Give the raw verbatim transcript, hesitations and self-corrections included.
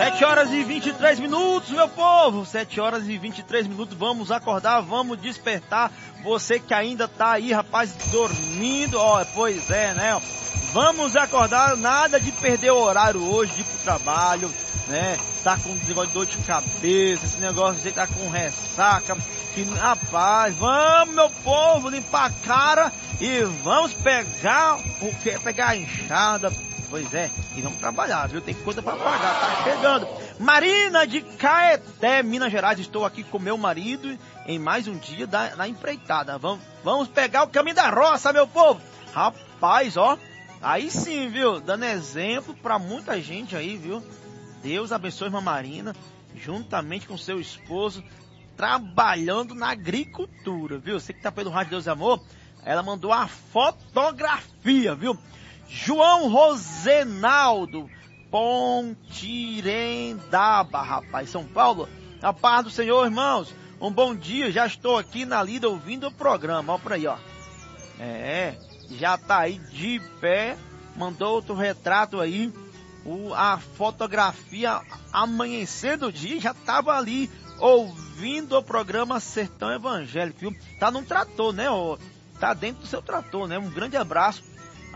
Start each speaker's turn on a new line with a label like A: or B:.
A: sete horas e vinte e três minutos, meu povo. sete horas e vinte e três minutos. Vamos acordar, vamos despertar. Você que ainda tá aí, rapaz, dormindo. Ó, pois é, né? Vamos acordar, nada de perder o horário hoje, de ir pro trabalho, né? Tá com negócio de dor de cabeça, esse negócio de tá com ressaca. Que, rapaz, vamos, meu povo, limpar a cara e vamos pegar o que? Pegar a enxada. Pois é, e vamos trabalhar, viu? Tem coisa pra pagar, tá chegando. Marina de Caeté, Minas Gerais, estou aqui com meu marido em mais um dia da, na empreitada. Vamos, vamos pegar o caminho da roça, meu povo. Rapaz, ó, aí sim, viu? Dando exemplo pra muita gente aí, viu? Deus abençoe a irmã Marina, juntamente com seu esposo, trabalhando na agricultura, viu? Você que tá pelo Rádio Deus e Amor, ela mandou a fotografia, viu? João Rosenaldo, Pontirendaba, rapaz, São Paulo. A paz do Senhor, irmãos. Um bom dia, já estou aqui na lida ouvindo o programa, ó por aí, ó. É, já tá aí de pé, mandou outro retrato aí, o, a fotografia amanhecer do dia, já tava ali ouvindo o programa Sertão Evangélico, viu? Tá num trator, né, ó, tá dentro do seu trator, né, um grande abraço